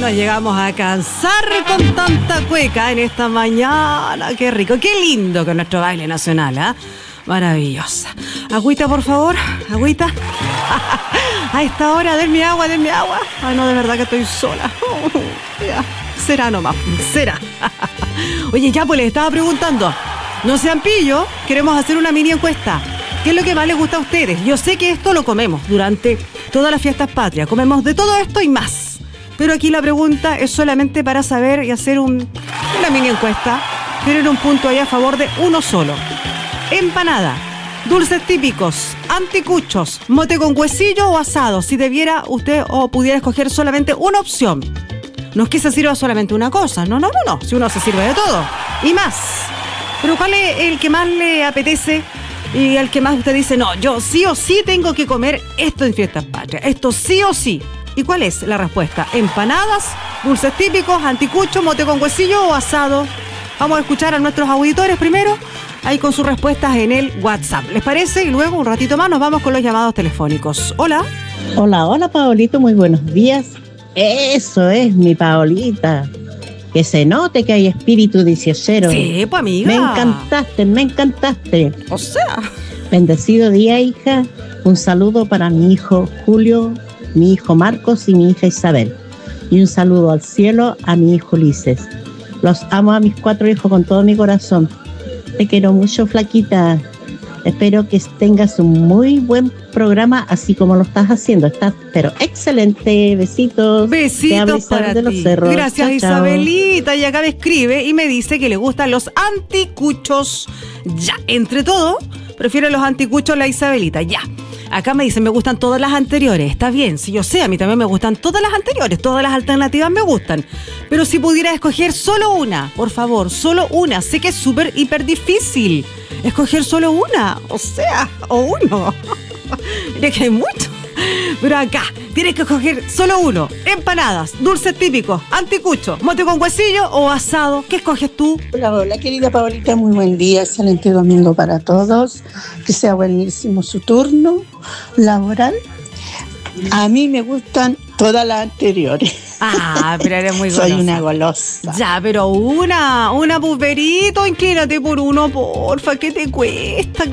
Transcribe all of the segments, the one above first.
nos llegamos a cansar con tanta cueca en esta mañana. Qué rico, qué lindo con nuestro baile nacional, ¿eh? Maravillosa. Agüita, por favor, agüita. A esta hora, denme agua. Ay, no, de verdad que estoy sola. Ya, será nomás, será. Oye, ya pues les estaba preguntando. No sean pillos, queremos hacer una mini encuesta. ¿Qué es lo que más les gusta a ustedes? Yo sé que esto lo comemos durante todas las fiestas patrias. Comemos de todo esto y más. Pero aquí la pregunta es solamente para saber y hacer una mini encuesta. Tienen un punto ahí a favor de uno solo. Empanada, dulces típicos, anticuchos, mote con huesillo o asado. Si debiera usted o pudiera escoger solamente una opción. No es que se sirva solamente una cosa. No. Si uno se sirve de todo. Y más. Pero ¿cuál es el que más le apetece? Y el que más usted dice, no, yo sí o sí tengo que comer esto en fiestas patrias. Esto sí o sí. ¿Y cuál es la respuesta? ¿Empanadas, dulces típicos, anticucho, mote con huesillo o asado? Vamos a escuchar a nuestros auditores primero, ahí con sus respuestas en el WhatsApp. ¿Les parece? Y luego, un ratito más, nos vamos con los llamados telefónicos. Hola. Hola, Paolito, muy buenos días. Eso es, mi Paolita. Que se note que hay espíritu diciosero. Sí, pues amiga. Me encantaste. O sea. Bendecido día, hija. Un saludo para mi hijo Julio, mi hijo Marcos y mi hija Isabel. Y un saludo al cielo a mi hijo Ulises. Los amo a mis 4 hijos con todo mi corazón. Te quiero mucho, flaquita. Espero que tengas un muy buen programa, así como lo estás haciendo. Estás, pero excelente. Besitos. Besitos para ti. Los cerros. Gracias, chao, Isabelita. chao. Y acá me escribe y me dice que le gustan los anticuchos. Ya, entre todo, prefiere los anticuchos la Isabelita. Ya. Acá me dicen, me gustan todas las anteriores. Está bien, si yo sé, a mí también me gustan todas las anteriores. Todas las alternativas me gustan. Pero si pudiera escoger solo una, por favor, solo una. Sé que es súper, hiper difícil escoger solo una. O sea, o uno. Mira que hay mucho. Pero acá, tienes que escoger solo uno. Empanadas, dulces típicos, anticucho, mote con huesillo o asado. ¿Qué escoges tú? Hola, querida Paolita, muy buen día, excelente domingo para todos. Que sea buenísimo su turno laboral. A mí me gustan todas las anteriores. Ah, pero eres muy golosa. Soy una golosa. Ya, pero una puperito, inclínate por uno, porfa. ¿Qué te cuesta?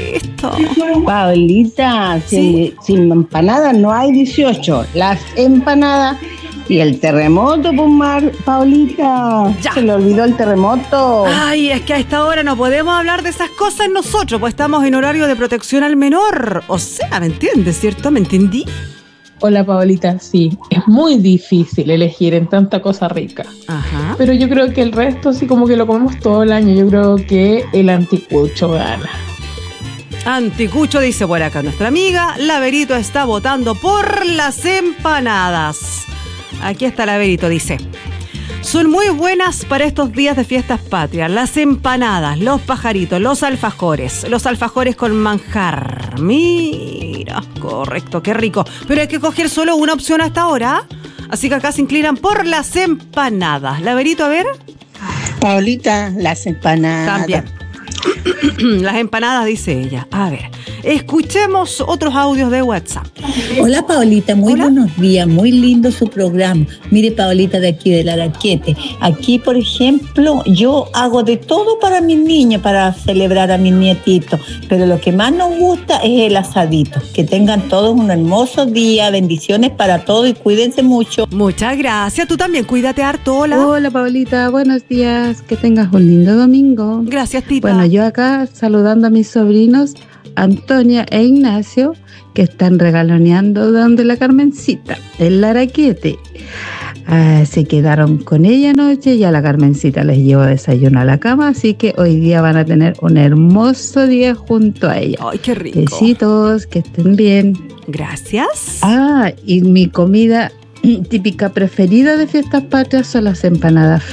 Paolita, ¿Sí? sin empanadas no hay 18. Las empanadas y el terremoto, pues, Paolita. Ya. Se le olvidó el terremoto. Ay, es que a esta hora no podemos hablar de esas cosas nosotros, pues estamos en horario de protección al menor. O sea, ¿me entiendes, cierto? ¿Me entendí? Hola, Paolita, sí, es muy difícil elegir en tanta cosa rica. Ajá. Pero yo creo que el resto, sí, como que lo comemos todo el año. Yo creo que el anticucho gana. Anticucho, dice por acá nuestra amiga. Laverito está votando por las empanadas. Aquí está Laverito, dice. Son muy buenas para estos días de fiestas patrias. Las empanadas, los pajaritos, los alfajores con manjar. Mira, correcto, qué rico. Pero hay que coger solo una opción hasta ahora. Así que acá se inclinan por las empanadas. Laverito, a ver. Paolita, las empanadas. También. Las empanadas, dice ella. A ver, escuchemos otros audios de WhatsApp. Hola, Paolita, muy Hola. buenos días, muy lindo su programa. Mire, Paolita, de aquí del Araquete. Aquí, por ejemplo, yo hago de todo para mis niños, para celebrar a mis nietitos, pero lo que más nos gusta es el asadito. Que tengan todos un hermoso día, bendiciones para todos y cuídense mucho. Muchas gracias, tú también, cuídate harto, hola. Hola, Paolita, buenos días, que tengas un lindo domingo. Gracias, Tita. Bueno, yo acá saludando a mis sobrinos Antonia e Ignacio, que están regaloneando donde la Carmencita, el Araquete. Se quedaron con ella anoche y a la Carmencita les llevó desayuno a la cama, así que hoy día van a tener un hermoso día junto a ella. Ay, qué rico. Besitos, que estén bien. Gracias. Y mi comida típica preferida de fiestas patrias son las empanadas